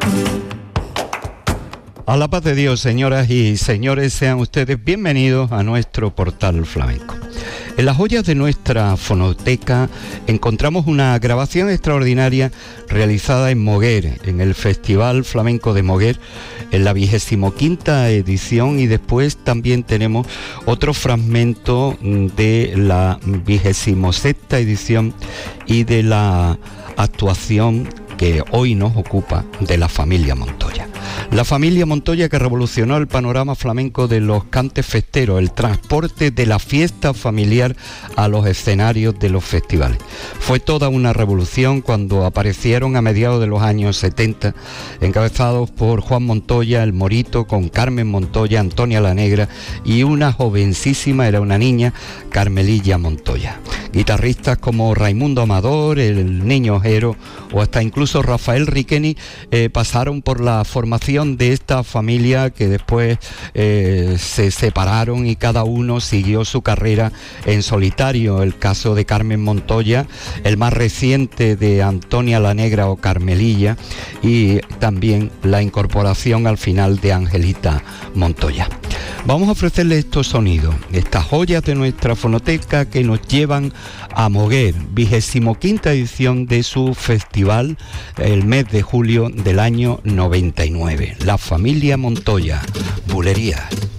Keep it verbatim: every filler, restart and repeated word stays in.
A la paz de Dios, señoras y señores, sean ustedes bienvenidos a nuestro portal flamenco. En las joyas de nuestra fonoteca encontramos una grabación extraordinaria realizada en Moguer, en el Festival Flamenco de Moguer, en la vigésimo quinta edición, y después también tenemos otro fragmento de la vigésimo sexta edición y de la actuación que hoy nos ocupa de la familia Montoya. La familia Montoya que revolucionó el panorama flamenco de los cantes festeros, el transporte de la fiesta familiar a los escenarios de los festivales. Fue toda una revolución cuando aparecieron a mediados de los años setenta, encabezados por Juan Montoya, el Morito, con Carmen Montoya, Antonia la Negra y una jovencísima, era una niña, Carmelilla Montoya. Guitarristas como Raimundo Amador, el Niño Ojero o hasta incluso Rafael Riqueni eh, pasaron por la formación de esta familia, que después eh, se separaron y cada uno siguió su carrera en solitario. El caso de Carmen Montoya, el más reciente de Antonia la Negra o Carmelilla, y también la incorporación al final de Angelita Montoya. Vamos a ofrecerle estos sonidos, estas joyas de nuestra fonoteca que nos llevan a Moguer, vigésimo quinta edición de su festival, el mes de julio del año noventa y nueve. La familia Montoya, Bulerías.